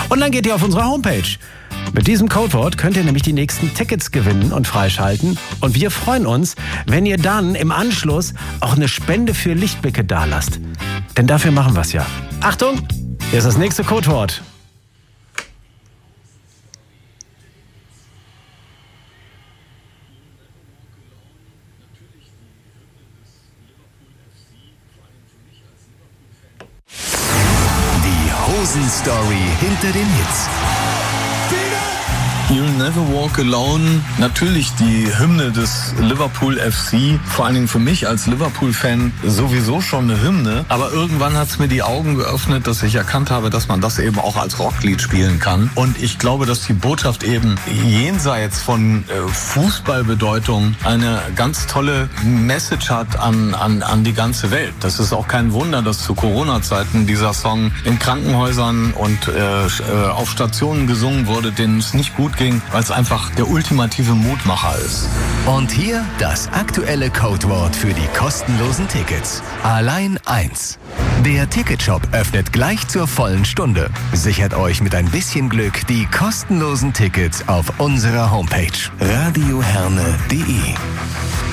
Und dann geht ihr auf unsere Homepage. Mit diesem Codewort könnt ihr nämlich die nächsten Tickets gewinnen und freischalten. Und wir freuen uns, wenn ihr dann im Anschluss auch eine Spende für Lichtblicke dalasst. Denn dafür machen wir es ja. Achtung, hier ist das nächste Codewort. Hosen-Story hinter den Hits. You'll Never Walk Alone, natürlich die Hymne des Liverpool FC, vor allen Dingen für mich als Liverpool-Fan sowieso schon eine Hymne, aber irgendwann hat es mir die Augen geöffnet, dass ich erkannt habe, dass man das eben auch als Rocklied spielen kann. Und ich glaube, dass die Botschaft eben jenseits von Fußballbedeutung eine ganz tolle Message hat an die ganze Welt. Das ist auch kein Wunder, dass zu Corona-Zeiten dieser Song in Krankenhäusern und auf Stationen gesungen wurde, denen es nicht gut ging, weil es einfach der ultimative Mutmacher ist. Und hier das aktuelle Codewort für die kostenlosen Tickets. Allein eins. Der Ticketshop öffnet gleich zur vollen Stunde. Sichert euch mit ein bisschen Glück die kostenlosen Tickets auf unserer Homepage radioherne.de.